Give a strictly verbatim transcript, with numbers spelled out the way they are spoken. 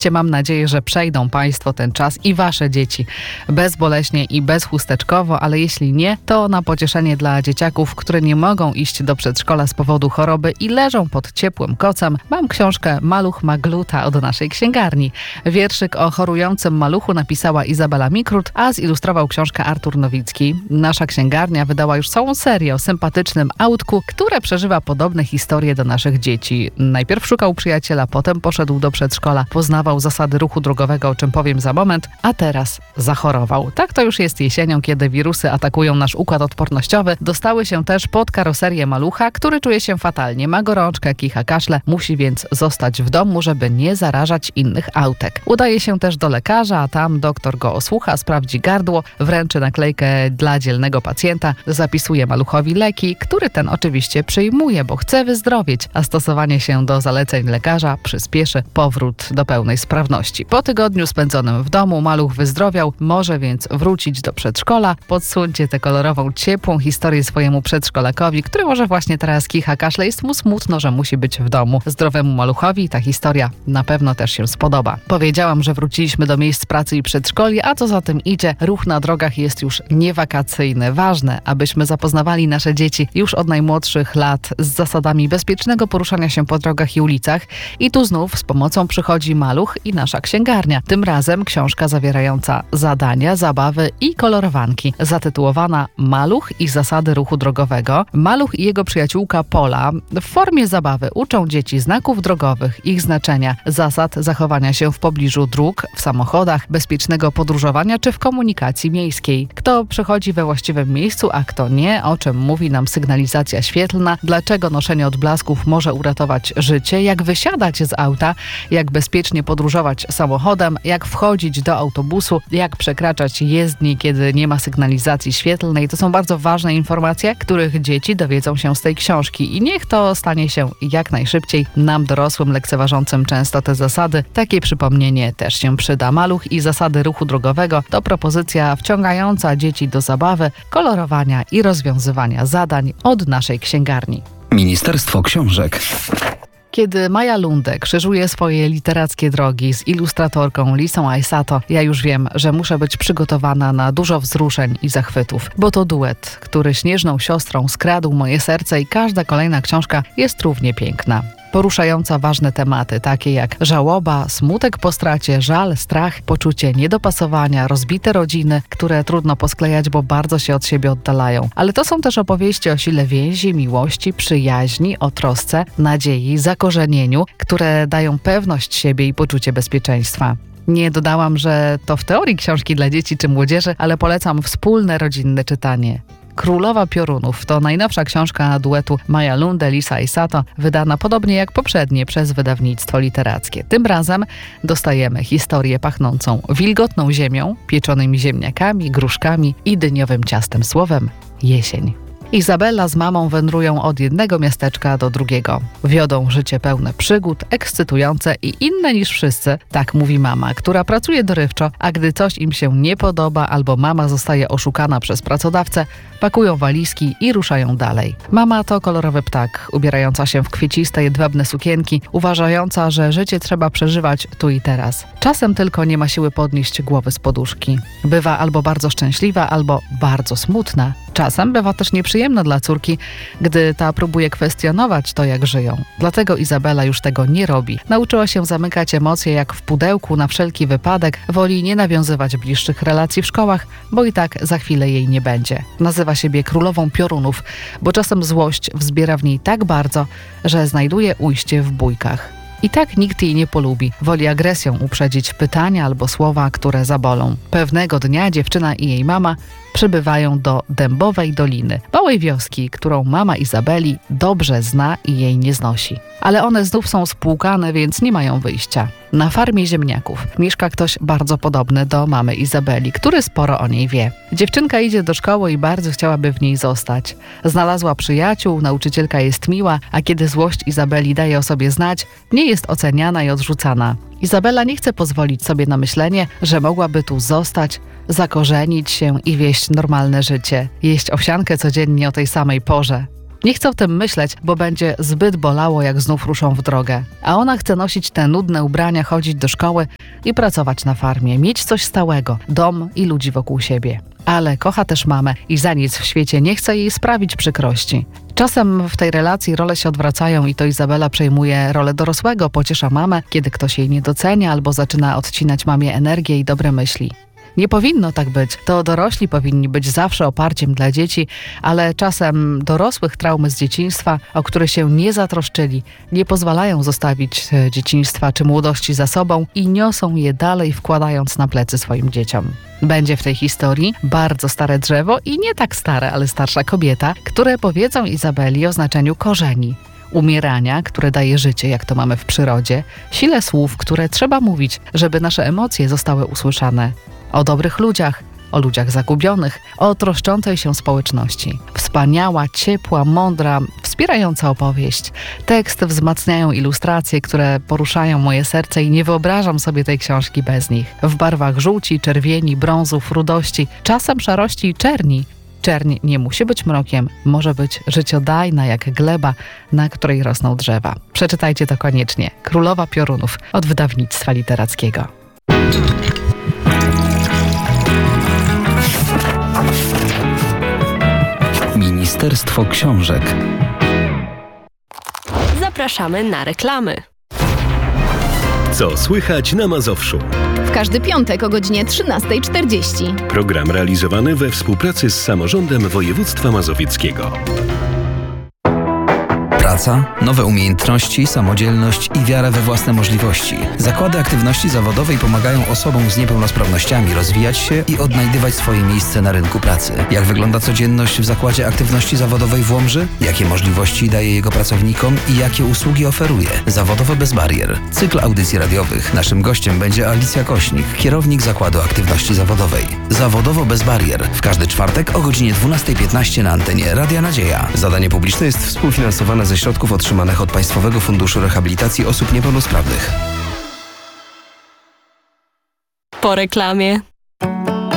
Oczywiście mam nadzieję, że przejdą Państwo ten czas i Wasze dzieci bezboleśnie i bezchusteczkowo, ale jeśli nie, to na pocieszenie dla dzieciaków, które nie mogą iść do przedszkola z powodu choroby i leżą pod ciepłym kocem, mam książkę Maluch ma gluta od naszej księgarni. Wierszyk o chorującym maluchu napisała Izabela Mikrut, a zilustrował książkę Artur Nowicki. Nasza księgarnia wydała już całą serię o sympatycznym autku, które przeżywa podobne historie do naszych dzieci. Najpierw szukał przyjaciela, potem poszedł do przedszkola, poznawał zasady ruchu drogowego, o czym powiem za moment, a teraz zachorował. Tak to już jest jesienią, kiedy wirusy atakują nasz układ odpornościowy. Dostały się też pod karoserię malucha, który czuje się fatalnie. Ma gorączkę, kicha, kaszle, musi więc zostać w domu, żeby nie zarażać innych autek. Udaje się też do lekarza, a tam doktor go osłucha, sprawdzi gardło, wręczy naklejkę dla dzielnego pacjenta, zapisuje maluchowi leki, który ten oczywiście przyjmuje, bo chce wyzdrowieć, a stosowanie się do zaleceń lekarza przyspieszy powrót do pełnej sprawności. Po tygodniu spędzonym w domu maluch wyzdrowiał, może więc wrócić do przedszkola. Podsuńcie tę kolorową, ciepłą historię swojemu przedszkolakowi, który może właśnie teraz kicha, kaszle, jest mu smutno, że musi być w domu. Zdrowemu maluchowi ta historia na pewno też się spodoba. Powiedziałam, że wróciliśmy do miejsc pracy i przedszkoli, a co za tym idzie, ruch na drogach jest już niewakacyjny. Ważne, abyśmy zapoznawali nasze dzieci już od najmłodszych lat z zasadami bezpiecznego poruszania się po drogach i ulicach. I tu znów z pomocą przychodzi Maluch i nasza księgarnia. Tym razem książka zawierająca zadania, zabawy i kolorowanki. Zatytułowana Maluch i zasady ruchu drogowego. Maluch i jego przyjaciółka Pola w formie zabawy uczą dzieci znaków drogowych, ich znaczenia, zasad zachowania się w pobliżu dróg, w samochodach, bezpiecznego podróżowania czy w komunikacji miejskiej. Kto przechodzi we właściwym miejscu, a kto nie, o czym mówi nam sygnalizacja świetlna, dlaczego noszenie odblasków może uratować życie, jak wysiadać z auta, jak bezpiecznie podróżować samochodem, jak wchodzić do autobusu, jak przekraczać jezdnię, kiedy nie ma sygnalizacji świetlnej. To są bardzo ważne informacje, których dzieci dowiedzą się z tej książki i niech to stanie się jak najszybciej. Nam dorosłym, lekceważącym często te zasady, takie przypomnienie też się przyda. Maluch i zasady ruchu drogowego to propozycja wciągająca dzieci do zabawy, kolorowania i rozwiązywania zadań od naszej księgarni. Ministerstwo Książek. Kiedy Maja Lunde krzyżuje swoje literackie drogi z ilustratorką Lisą Aisato, ja już wiem, że muszę być przygotowana na dużo wzruszeń i zachwytów, bo to duet, który śnieżną siostrą skradł moje serce i każda kolejna książka jest równie piękna. Poruszająca ważne tematy, takie jak żałoba, smutek po stracie, żal, strach, poczucie niedopasowania, rozbite rodziny, które trudno posklejać, bo bardzo się od siebie oddalają. Ale to są też opowieści o sile więzi, miłości, przyjaźni, o trosce, nadziei, zakorzenieniu, które dają pewność siebie i poczucie bezpieczeństwa. Nie dodałam, że to w teorii książki dla dzieci czy młodzieży, ale polecam wspólne rodzinne czytanie. Królowa Piorunów to najnowsza książka duetu Maja Lunde, Lisa Aisato, wydana podobnie jak poprzednie przez wydawnictwo literackie. Tym razem dostajemy historię pachnącą wilgotną ziemią, pieczonymi ziemniakami, gruszkami i dyniowym ciastem, słowem jesień. Izabela z mamą wędrują od jednego miasteczka do drugiego. Wiodą życie pełne przygód, ekscytujące i inne niż wszyscy, tak mówi mama, która pracuje dorywczo, a gdy coś im się nie podoba albo mama zostaje oszukana przez pracodawcę, pakują walizki i ruszają dalej. Mama to kolorowy ptak, ubierająca się w kwieciste, jedwabne sukienki, uważająca, że życie trzeba przeżywać tu i teraz. Czasem tylko nie ma siły podnieść głowy z poduszki. Bywa albo bardzo szczęśliwa, albo bardzo smutna. Czasem bywa też nieprzyjemna dla córki, gdy ta próbuje kwestionować to, jak żyją. Dlatego Izabela już tego nie robi. Nauczyła się zamykać emocje jak w pudełku na wszelki wypadek, woli nie nawiązywać bliższych relacji w szkołach, bo i tak za chwilę jej nie będzie. Nazywa siebie królową piorunów, bo czasem złość wzbiera w niej tak bardzo, że znajduje ujście w bójkach. I tak nikt jej nie polubi. Woli agresją uprzedzić pytania albo słowa, które zabolą. Pewnego dnia dziewczyna i jej mama przybywają do Dębowej Doliny, małej wioski, którą mama Izabeli dobrze zna i jej nie znosi. Ale one znów są spłukane, więc nie mają wyjścia. Na farmie ziemniaków mieszka ktoś bardzo podobny do mamy Izabeli, który sporo o niej wie. Dziewczynka idzie do szkoły i bardzo chciałaby w niej zostać. Znalazła przyjaciół, nauczycielka jest miła, a kiedy złość Izabeli daje o sobie znać, nie jest oceniana i odrzucana. Izabela nie chce pozwolić sobie na myślenie, że mogłaby tu zostać, zakorzenić się i wieść normalne życie. Jeść owsiankę codziennie o tej samej porze. Nie chce o tym myśleć, bo będzie zbyt bolało, jak znów ruszą w drogę. A ona chce nosić te nudne ubrania, chodzić do szkoły i pracować na farmie, mieć coś stałego, dom i ludzi wokół siebie. Ale kocha też mamę i za nic w świecie nie chce jej sprawić przykrości. Czasem w tej relacji role się odwracają i to Izabela przejmuje rolę dorosłego, pociesza mamę, kiedy ktoś jej nie docenia albo zaczyna odcinać mamie energię i dobre myśli. Nie powinno tak być. To dorośli powinni być zawsze oparciem dla dzieci, ale czasem dorosłych traumy z dzieciństwa, o które się nie zatroszczyli, nie pozwalają zostawić dzieciństwa czy młodości za sobą i niosą je dalej, wkładając na plecy swoim dzieciom. Będzie w tej historii bardzo stare drzewo i nie tak stare, ale starsza kobieta, które powiedzą Izabeli o znaczeniu korzeni, umierania, które daje życie, jak to mamy w przyrodzie, sile słów, które trzeba mówić, żeby nasze emocje zostały usłyszane, o dobrych ludziach, o ludziach zagubionych, o troszczącej się społeczności. Wspaniała, ciepła, mądra, wspierająca opowieść. Tekst wzmacniają ilustracje, które poruszają moje serce i nie wyobrażam sobie tej książki bez nich. W barwach żółci, czerwieni, brązów, rudości, czasem szarości i czerni. Czerń nie musi być mrokiem, może być życiodajna jak gleba, na której rosną drzewa. Przeczytajcie to koniecznie. Królowa Piorunów od wydawnictwa literackiego. Ministerstwo Książek. Zapraszamy na reklamy. Co słychać na Mazowszu? W każdy piątek o godzinie trzynasta czterdzieści. Program realizowany we współpracy z Samorządem Województwa Mazowieckiego. Praca, nowe umiejętności, samodzielność i wiara we własne możliwości. Zakłady aktywności zawodowej pomagają osobom z niepełnosprawnościami rozwijać się i odnajdywać swoje miejsce na rynku pracy. Jak wygląda codzienność w Zakładzie Aktywności Zawodowej w Łomży? Jakie możliwości daje jego pracownikom i jakie usługi oferuje? Zawodowo bez barier. Cykl audycji radiowych. Naszym gościem będzie Alicja Kośnik, kierownik Zakładu Aktywności Zawodowej. Zawodowo bez barier. W każdy czwartek o godzinie dwunasta piętnaście na antenie Radia Nadzieja. Zadanie publiczne jest współfinansowane ze środków otrzymanych od Państwowego Funduszu Rehabilitacji Osób Niepełnosprawnych. Po reklamie.